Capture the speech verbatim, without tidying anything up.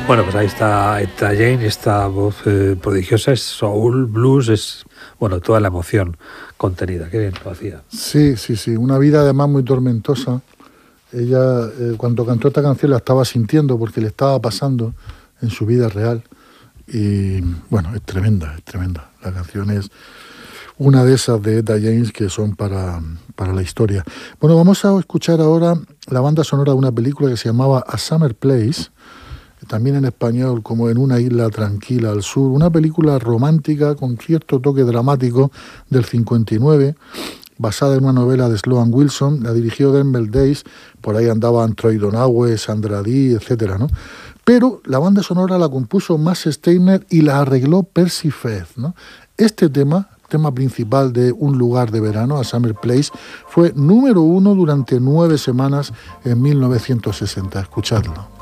Bueno, pues ahí está Etta James, esta voz eh, prodigiosa, es soul, blues, es, bueno, toda la emoción contenida. Qué bien lo hacía. Sí, sí, sí, una vida además muy tormentosa. Ella, eh, cuando cantó esta canción, la estaba sintiendo porque le estaba pasando en su vida real. Y bueno, es tremenda, es tremenda. La canción es una de esas de Etta James que son para, para la historia. Bueno, vamos a escuchar ahora la banda sonora de una película que se llamaba A Summer Place, también en español como En una isla tranquila al sur, una película romántica con cierto toque dramático del cincuenta y nueve, basada en una novela de Sloan Wilson. La dirigió Denver Days, por ahí andaban Troy Donahue, Sandra Dee, etcétera, ¿no? Pero la banda sonora la compuso Max Steiner y la arregló Percy Faith, ¿no? Este tema, tema principal de Un lugar de verano, A Summer Place, fue número uno durante nueve semanas en mil novecientos sesenta. Escuchadlo.